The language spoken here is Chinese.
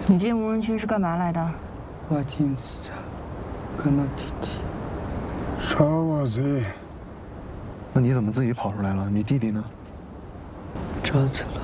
你进无人区是干嘛来的？ 我进自家跟我弟弟。 少我罪。 那你怎么自己跑出来了？你弟弟呢？ 找走了。